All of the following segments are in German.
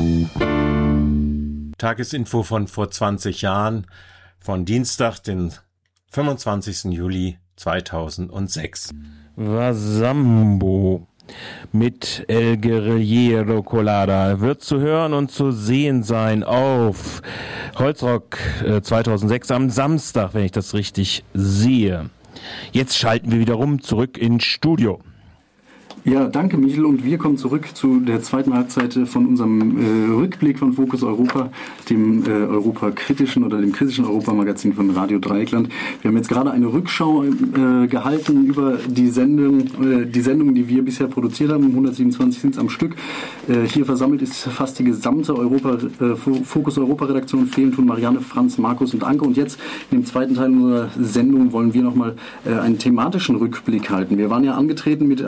Tagesinfo von vor 20 Jahren, von Dienstag, den 25. Juli 2006. Vasambo mit El Guerrillero Colada wird zu hören und zu sehen sein auf Holzrock 2006 am Samstag, wenn ich das richtig sehe. Jetzt schalten wir wiederum zurück ins Studio. Ja, danke Michel, und wir kommen zurück zu der zweiten Halbzeit von unserem Rückblick von Fokus Europa, dem Europa-kritischen oder dem kritischen Europamagazin von Radio Dreieckland. Wir haben jetzt gerade eine Rückschau gehalten über die Sendungen, die wir bisher produziert haben. 127 sind es am Stück. Hier versammelt ist fast die gesamte Fokus Europa-Redaktion. Fehlen tun Marianne, Franz, Markus und Anke. Und jetzt in dem zweiten Teil unserer Sendung wollen wir nochmal einen thematischen Rückblick halten. Wir waren ja angetreten mit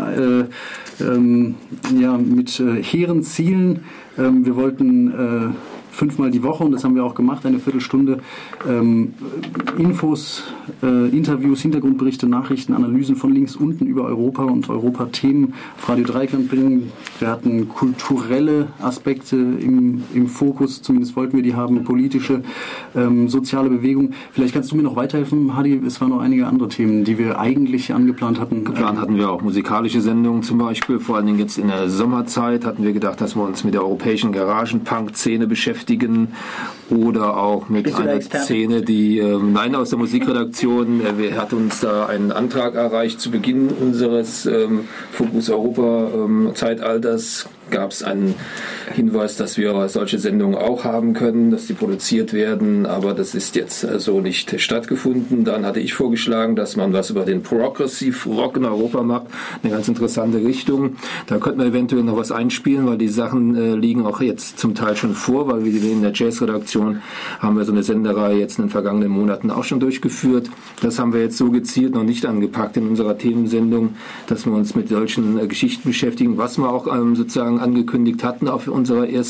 hehren Zielen. Wir wollten 5-mal die Woche, und das haben wir auch gemacht, eine Viertelstunde Infos, Interviews, Hintergrundberichte, Nachrichten, Analysen von links unten über Europa und Europa-Themen auf Radio Dreieckland bringen. Wir hatten kulturelle Aspekte im Fokus, zumindest wollten wir die haben, politische, soziale Bewegung. Vielleicht kannst du mir noch weiterhelfen, Hadi, es waren noch einige andere Themen, die wir eigentlich angeplant hatten. Geplant hatten wir auch musikalische Sendungen zum Beispiel, vor allen Dingen jetzt in der Sommerzeit hatten wir gedacht, dass wir uns mit der europäischen Garagen-Punk-Szene beschäftigen oder auch mit einer Szene, die aus der Musikredaktion, hat uns da einen Antrag erreicht zu Beginn unseres Fokus Europa Zeitalters. Gab es einen Hinweis, dass wir solche Sendungen auch haben können, dass die produziert werden, aber das ist jetzt so nicht stattgefunden. Dann hatte ich vorgeschlagen, dass man was über den Progressive Rock in Europa macht, eine ganz interessante Richtung. Da könnten wir eventuell noch was einspielen, weil die Sachen liegen auch jetzt zum Teil schon vor, weil wir in der Jazzredaktion haben wir so eine Sendereihe jetzt in den vergangenen Monaten auch schon durchgeführt. Das haben wir jetzt so gezielt noch nicht angepackt in unserer Themensendung, dass wir uns mit solchen Geschichten beschäftigen, was wir auch sozusagen angekündigt hatten auf unserer ersten